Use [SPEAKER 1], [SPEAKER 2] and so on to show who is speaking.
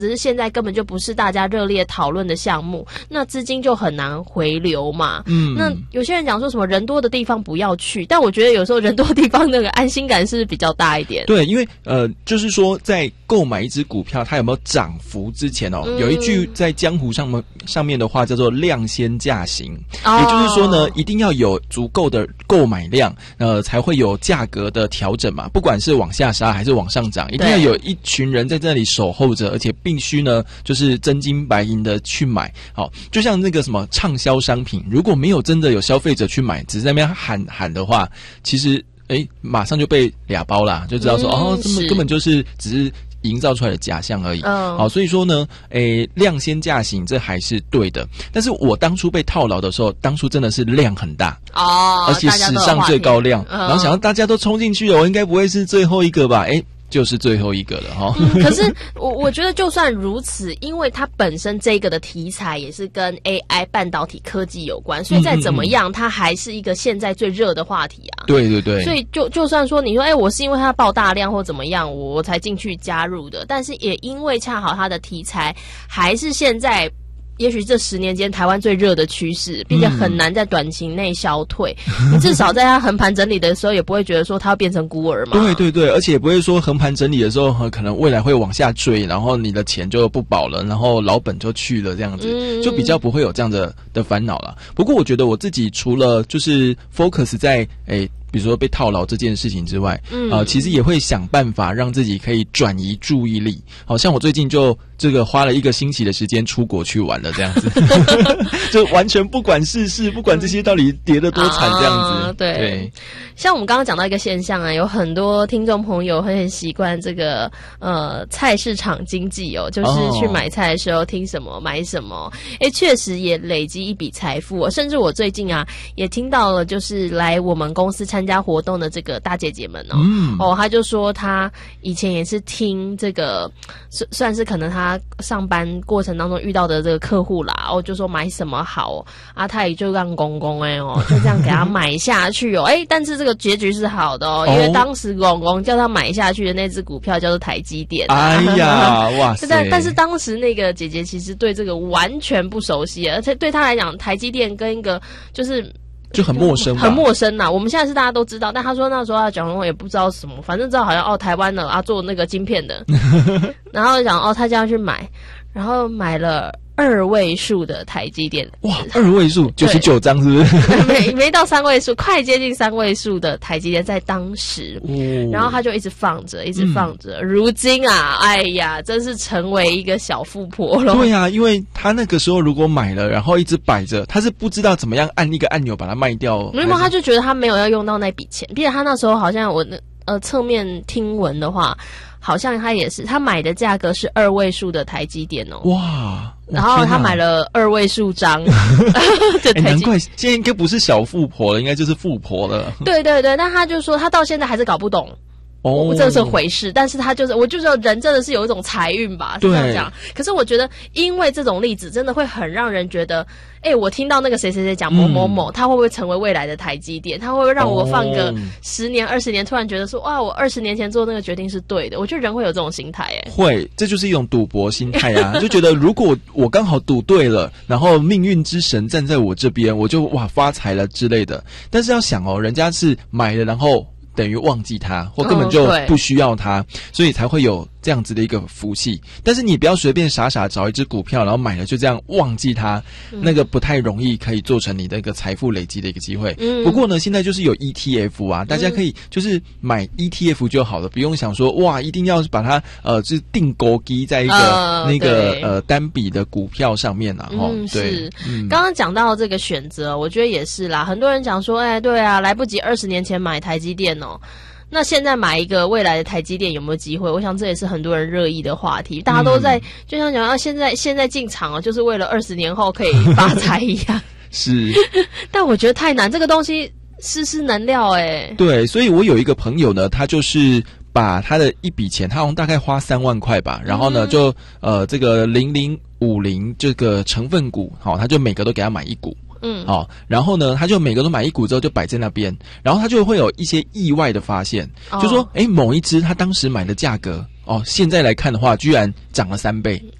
[SPEAKER 1] 只是现在根本就不是大家热烈讨论的项目，那资金就很难回流嘛。那有些人讲说什么人多的地方不要去，但我觉得有时候人多的地方那个安心感是比较大一点。
[SPEAKER 2] 对，因为就是说在购买一只股票它有没有涨幅之前有一句在江湖上面的话叫做量先价行，也就是说呢，一定要有足够的购买量，才会有价格的调整嘛。不管是往下杀还是往上涨，一定要有一群人在这里守候着，而且必须呢，就是真金白银的去买。好，就像那个什么畅销商品，如果没有真的有消费者去买，只是在那边喊的话，其实马上就被俩包啦，就知道说根本就是只是营造出来的假象而已。好，所以说呢，量先价行，这还是对的。但是我当初被套牢的时候，当初真的是量很大而且史上最高量，然后想到大家都冲进去了，我应该不会是最后一个吧？就是最后一个了哈。
[SPEAKER 1] 可是我觉得就算如此，因为它本身这个的题材也是跟 AI 半导体科技有关，所以再怎么样，它还是一个现在最热的话题啊。
[SPEAKER 2] 对对对。
[SPEAKER 1] 所以就算说你说我是因为它爆大量或怎么样，我才进去加入的，但是也因为恰好它的题材还是现在。也许这10年间台湾最热的趋势，并且很难在短期内消退。你至少在它横盘整理的时候，也不会觉得说它要变成孤儿嘛。
[SPEAKER 2] 对对对，而且也不会说横盘整理的时候，可能未来会往下坠，然后你的钱就不保了，然后老本就去了，这样子，就比较不会有这样的烦恼了。不过我觉得我自己除了就是 focus 在比如说被套牢这件事情之外，其实也会想办法让自己可以转移注意力。好像我最近就这个花了1个星期的时间出国去玩了，这样子，就完全不管世事，不管这些到底跌得多惨，这样子。
[SPEAKER 1] 对，像我们刚刚讲到一个现象啊，有很多听众朋友会很习惯这个菜市场经济就是去买菜的时候听什么买什么，确实也累积一笔财富。甚至我最近啊也听到了，就是来我们公司参加活动的这个大姐姐们她就说她以前也是听这个算是可能她上班过程当中遇到的这个客户啦，就说买什么好啊，她也就让公公就这样给她买下去但是这个结局是好的因为当时公公叫她买下去的那只股票叫做台积电。
[SPEAKER 2] 哎呀，哇塞！
[SPEAKER 1] 但是当时那个姐姐其实对这个完全不熟悉，而且对她来讲，台积电跟一个就很陌生，很陌生呐。我们现在是大家都知道，但他说那时候他讲也不知道什么，反正知道好像台湾的做那个晶片的，然后讲他就要去买，然后买了2位数的台积电。
[SPEAKER 2] 哇，2位数99张是不是？
[SPEAKER 1] 没到3位数，快接近3位数的台积电在当时，然后他就一直放着，一直放着。如今啊，哎呀，真是成为一个小富婆了。
[SPEAKER 2] 对啊，因为他那个时候如果买了，然后一直摆着，他是不知道怎么样按一个按钮把它卖掉。
[SPEAKER 1] 没有，他就觉得他没有要用到那笔钱，并且他那时候好像我侧面听闻的话。好像他也是，他买的价格是2位数的台积电
[SPEAKER 2] 哇！
[SPEAKER 1] 然后他买了2位数张，
[SPEAKER 2] 难怪现在应该不是小富婆了，应该就是富婆了。
[SPEAKER 1] 对对对，但他就说他到现在还是搞不懂。这是回事，但是他我就说人真的是有一种财运吧，是这样讲。可是我觉得，因为这种例子真的会很让人觉得，我听到那个谁谁谁讲某某某，他会不会成为未来的台积电？他会不会让我放个10年、20年，突然觉得说，哇，我20年前做那个决定是对的？我觉得人会有这种心态，
[SPEAKER 2] 会，这就是一种赌博心态啊，就觉得如果我刚好赌对了，然后命运之神站在我这边，我就发财了之类的。但是要想人家是买了，然后。等于忘记它，或根本就不需要它，所以才会有这样子的一个福气。但是你不要随便傻傻找一只股票，然后买了就这样忘记它，那个不太容易可以做成你的一个财富累积的一个机会。不过呢，现在就是有 ETF 啊，大家可以就是买 ETF 就好了，不用想说哇，一定要把它就是定勾机在一个那个单笔的股票上面啊。对，
[SPEAKER 1] 刚刚讲到这个选择，我觉得也是啦。很多人讲说，对啊，来不及20年前买台积电那现在买一个未来的台积电有没有机会？我想这也是很多人热议的话题，大家都在就像讲现在进场就是为了20年后可以发财一样。
[SPEAKER 2] 是，
[SPEAKER 1] 但我觉得太难，这个东西湿能料
[SPEAKER 2] 对，所以我有一个朋友呢，他就是把他的一笔钱，他好像大概花3万块吧，然后呢就这个0050这个成分股，他就每个都给他买1股。然后呢，他就每个都买1股之后就摆在那边，然后他就会有一些意外的发现，就说某一只他当时买的价格哦，现在来看的话，居然涨了3倍。